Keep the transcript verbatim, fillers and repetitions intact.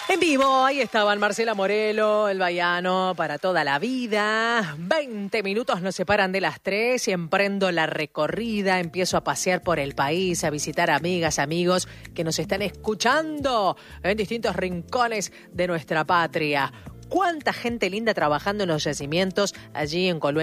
En vivo, ahí estaban Marcela Morelo, El Baiano, para toda la vida. veinte minutos nos separan de las tres y emprendo la recorrida. Empiezo a pasear por el país, a visitar amigas, amigos que nos están escuchando en distintos rincones de nuestra patria. Cuánta gente linda trabajando en los yacimientos allí en Coluena